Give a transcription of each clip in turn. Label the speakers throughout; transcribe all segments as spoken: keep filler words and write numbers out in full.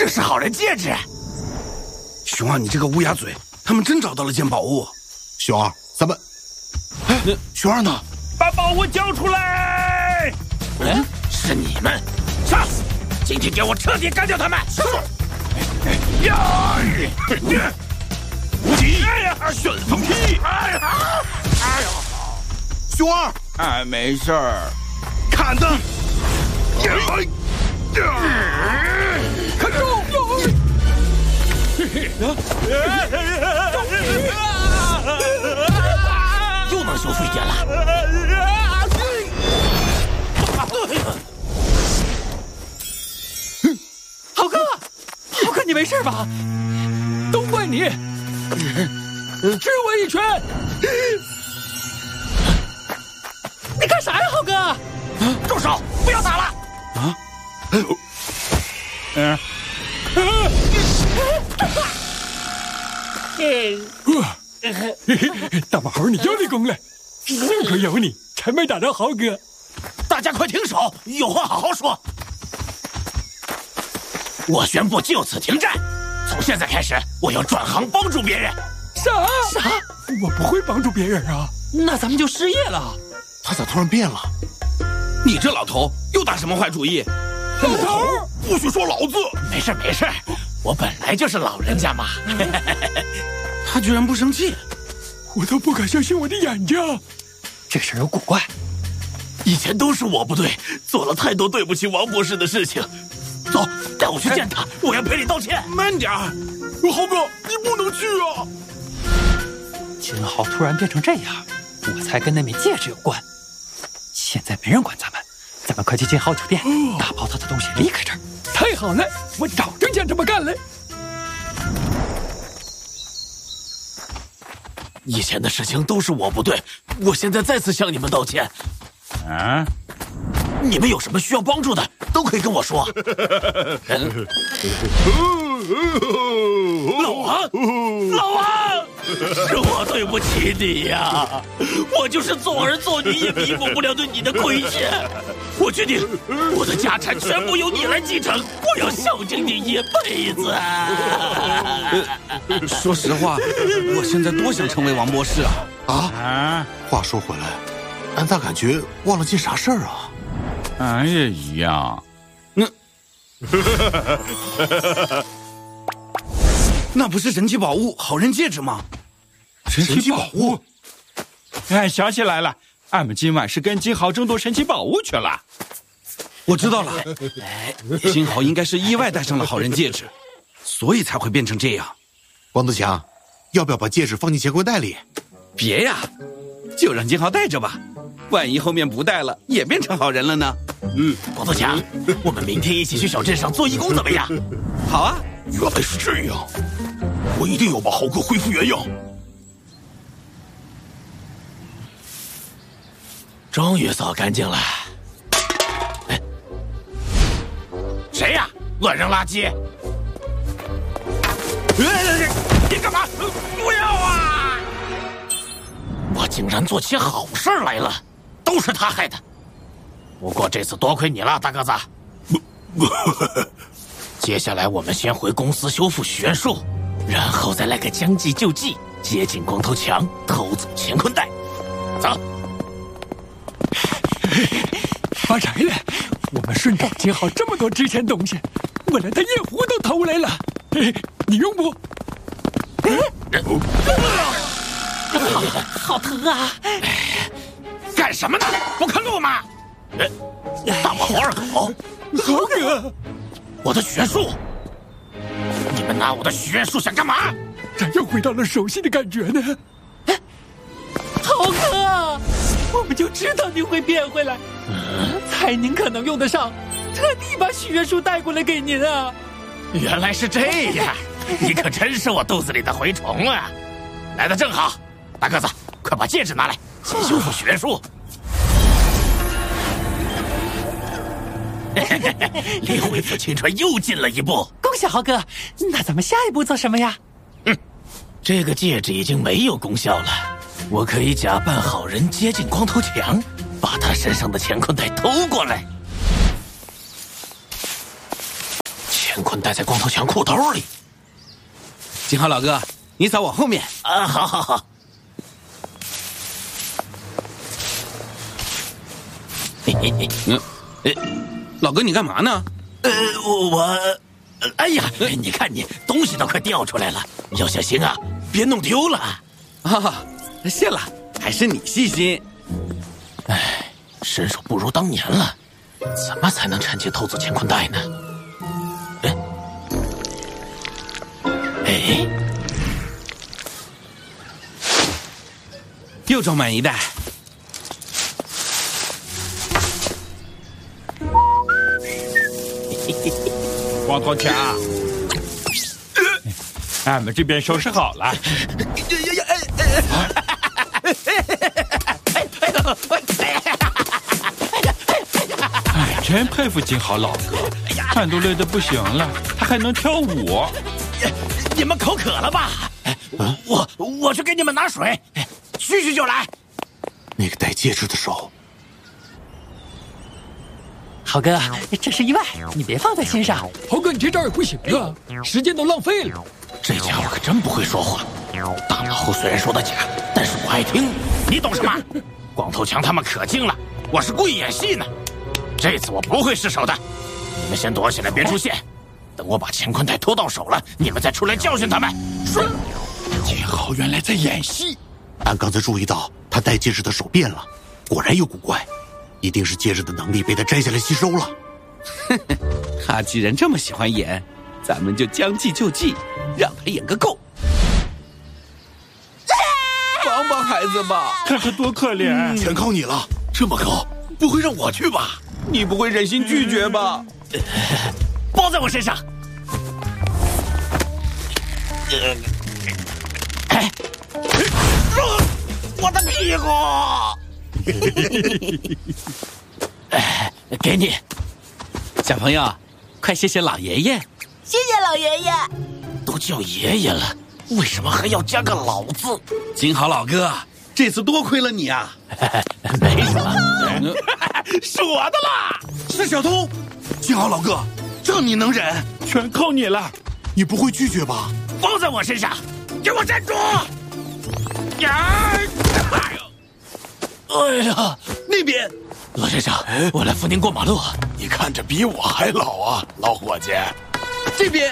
Speaker 1: 这是好人戒指。
Speaker 2: 熊二，你这个乌鸦嘴，他们真找到了件宝物。
Speaker 3: 熊二，咱们，哎，熊二呢？
Speaker 1: 把宝物交出来！嗯，是你们，杀！今天给我彻底干掉他们！是。呀！无极旋风劈！哎呀！哎呀！
Speaker 3: 熊二，
Speaker 1: 哎，没事儿。砍子！看住！又能修复一点了。
Speaker 4: 浩哥，浩哥，你没事吧？都怪你！吃我一拳！你干啥呀，浩哥？
Speaker 1: 住手！不要打了！
Speaker 2: 啊？
Speaker 1: 嗯。
Speaker 4: 大马猴，你又立功了！幸亏有你，才没打着豪哥。
Speaker 1: 大家快停手，有话好好说。我宣布就此停战，从现在开始，我要转行帮助别人。
Speaker 4: 啥？啥？我不会帮助别人啊！那咱们就失业了。
Speaker 3: 他咋突然变了？
Speaker 2: 你这老头又打什么坏主意？
Speaker 4: 老头，
Speaker 3: 不许说老子！
Speaker 1: 没事没事，我本来就是老人家嘛。
Speaker 2: 他居然不生气，
Speaker 4: 我都不敢相信我的眼睛。这事儿有古怪。
Speaker 1: 以前都是我不对，做了太多对不起王博士的事情。走，带我去见他，我要赔礼道歉。
Speaker 2: 慢点儿，
Speaker 3: 豪哥，你不能去啊！
Speaker 4: 金豪突然变成这样，我猜跟那枚戒指有关。现在没人管咱们，咱们快去金豪酒店，打包他的东西离开这儿。太好了，我早就想这么干了。
Speaker 1: 以前的事情都是我不对，我现在再次向你们道歉。啊？你们有什么需要帮助的，都可以跟我说。嗯、老王，老王，是我对不起你呀！我就是做儿做女也弥补不了对你的亏欠。我决定，我的家产全部由你来继承，我要孝敬你一辈子。
Speaker 2: 呃、说实话，我现在多想成为王博士啊！
Speaker 3: 啊啊！话说回来，俺咋感觉忘了件啥事儿啊？
Speaker 1: 俺也一样。
Speaker 2: 那，那不是神奇宝物好人戒指吗？
Speaker 3: 神奇宝物？
Speaker 1: 哎，想起来了，俺们今晚是跟金豪争夺神奇宝物去了。
Speaker 2: 我知道了，金豪应该是意外戴上了好人戒指，所以才会变成这样。
Speaker 3: 王自强，要不要把戒指放进乾坤袋里？
Speaker 2: 别呀，就让金豪戴着吧。万一后面不戴了，也变成好人了呢？
Speaker 1: 嗯，王自强，我们明天一起去小镇上做义工怎么样？
Speaker 2: 好啊！
Speaker 3: 原来是这样，我一定要把豪哥恢复原样。
Speaker 1: 终于扫干净了。哎，谁呀？乱扔垃圾！你干嘛？不要啊！我竟然做起好事来了，都是他害的。不过这次多亏你了，大个子。接下来我们先回公司修复学术，然后再来个将计就计，接近光头强，偷走乾坤袋。走。
Speaker 4: 发财了！我们顺手接好这么多值钱东西，我连他夜壶都偷来了。你用不？
Speaker 1: 好疼啊！干什么呢？不看路吗？大马猴二狗，
Speaker 4: 豪哥，
Speaker 1: 我的学术，你们拿我的学术想干嘛？
Speaker 4: 咱又回到了熟悉的感觉呢。豪哥，我们就知道你会变回来，嗯、猜您可能用得上，特地把学术带过来给您啊。
Speaker 1: 原来是这样，你可真是我肚子里的蛔虫啊！来的正好，大个子，快把戒指拿来，先修复学术。离恢复青春又近了一步。
Speaker 4: 恭喜豪哥，那咱们下一步做什么呀？
Speaker 1: 嗯，这个戒指已经没有功效了，我可以假扮好人接近光头强，把他身上的乾坤袋偷过来。 乾坤带在光头强裤兜里。
Speaker 2: 金豪老哥，你扫我后面。
Speaker 1: 啊，好好好。嘿嘿嘿，
Speaker 2: 嗯，哎，老哥，你干嘛呢？
Speaker 1: 呃，我我，哎呀，你看你东西都快掉出来了，要小心啊，别弄丢了。
Speaker 2: 啊，谢了，还是你细心。
Speaker 1: 哎，身手不如当年了，怎么才能趁机偷走乾坤袋呢？哎，哎，
Speaker 2: 又装满一袋。
Speaker 5: 光头强，俺们这边收拾好了。哎，真佩服金豪老哥，俺都累得不行了，他还能跳舞。
Speaker 1: 你们口渴了吧？我我去给你们拿水，去去就来。
Speaker 3: 那个戴戒指的手。
Speaker 4: 豪哥，这是意外，你别放在心上。
Speaker 6: 豪哥，你这招也不行啊，时间都浪费了。
Speaker 1: 这家伙可真不会说话。大老虎虽然说的假，但是我爱听。你懂什么？光头强他们可精了，我是故意演戏呢。这次我不会失手的，你们先躲起来，别出现。等我把乾坤袋偷到手了，你们再出来教训他们。
Speaker 6: 是。金豪原来在演戏。
Speaker 3: 俺刚才注意到他戴戒指的手变了，果然有古怪。一定是戒指的能力被他摘下来吸收了。
Speaker 2: 他既然这么喜欢演，咱们就将计就计，让他演个够。帮帮孩子吧，
Speaker 5: 看他多可怜、嗯，
Speaker 3: 全靠你了。
Speaker 1: 这么高，不会让我去吧？
Speaker 2: 你不会忍心拒绝吧？
Speaker 1: 呃、包在我身上。呃，哎，我的屁股！哎，给你，
Speaker 2: 小朋友，快谢谢老爷爷。
Speaker 7: 谢谢老爷爷。
Speaker 1: 都叫爷爷了，为什么还要加个老字？
Speaker 2: 金豪老哥，这次多亏了你啊。
Speaker 1: 没什么，是我的啦。
Speaker 3: 是小偷。金豪老哥，这你能忍？
Speaker 5: 全靠你了。
Speaker 3: 你不会拒绝吧？
Speaker 1: 包在我身上，给我站住！呀！哎呦！哎呀，
Speaker 3: 那边，
Speaker 1: 老先生，我来扶您过马路。
Speaker 3: 你看着比我还老啊，老伙计。
Speaker 2: 这边，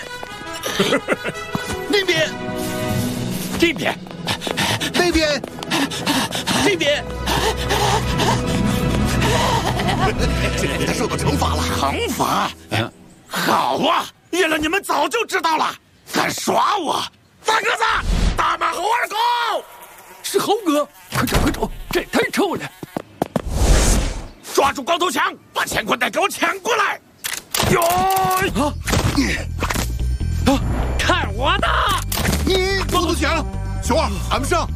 Speaker 3: 那边，
Speaker 1: 这边，
Speaker 3: 那边，
Speaker 2: 这边。
Speaker 3: 这给他受到惩罚了。
Speaker 1: 惩罚？好啊！原来你们早就知道了，敢耍我！大个子，大马猴二狗！
Speaker 6: 是猴哥，快走快走，这也太臭了！
Speaker 1: 抓住光头强，把乾坤袋给我抢过来！哟！啊！啊！看我的！
Speaker 3: 你光头强，熊二，俺们上！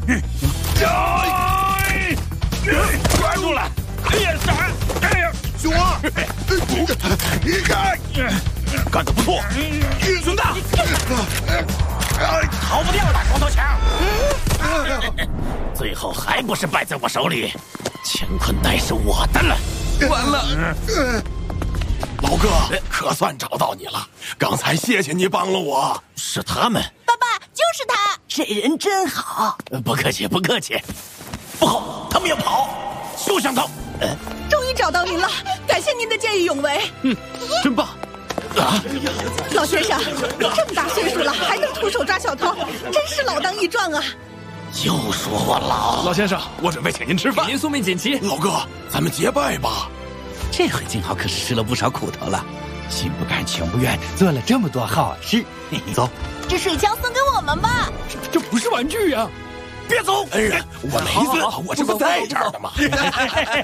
Speaker 1: 哟！抓住了！哎呀，闪！哎呀，
Speaker 3: 熊二，
Speaker 1: 你看，干得不错，熊大，逃不掉了，光头强。最后还不是败在我手里，乾坤袋是我的了。
Speaker 2: 完了，
Speaker 3: 老哥，可算找到你了。刚才谢谢你帮了我。
Speaker 1: 是他们，
Speaker 7: 爸爸就是他，这人真好。
Speaker 1: 不客气，不客气。不好，他们要跑，休想逃！
Speaker 8: 终于找到您了，感谢您的见义勇为。
Speaker 1: 嗯，真棒。啊，
Speaker 8: 老先生，你这么大岁数了，还能徒手抓小偷，真是老当益壮啊！
Speaker 1: 又说我老。
Speaker 3: 老先生，我准备请您吃饭，
Speaker 4: 给您送面锦旗。
Speaker 3: 老哥，咱们结拜吧。
Speaker 2: 这回金豪可是吃了不少苦头了，
Speaker 4: 心不甘情不愿做了这么多好事。
Speaker 3: 走，
Speaker 7: 这水枪送给我们吧。
Speaker 6: 这这不是玩具呀、啊！
Speaker 1: 别走！
Speaker 3: 恩人，我没醉，我这不在这儿呢吗？